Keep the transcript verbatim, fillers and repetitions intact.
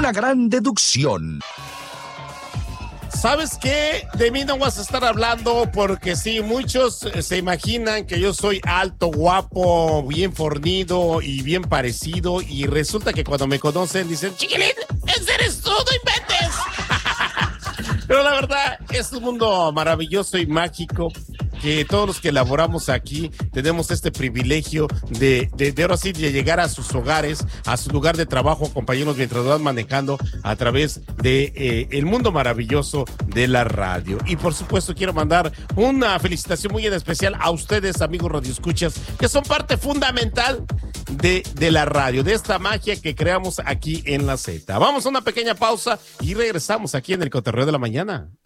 una gran deducción. ¿Sabes qué? De mí no vas a estar hablando porque sí, muchos se imaginan que yo soy alto, guapo, bien fornido y bien parecido, y resulta que cuando me conocen dicen, chiquilín, ese eres tú, no inventes. Pero la verdad, es un mundo maravilloso y mágico, que todos los que laboramos aquí tenemos este privilegio de, de, de ahora sí, de llegar a sus hogares, a su lugar de trabajo, compañeros, mientras van manejando a través de eh, el mundo maravilloso de la radio. Y por supuesto quiero mandar una felicitación muy en especial a ustedes, amigos radioescuchas, que son parte fundamental de, de la radio, de esta magia que creamos aquí en La Z. Vamos a una pequeña pausa y regresamos aquí en el Cotorreo de la Mañana.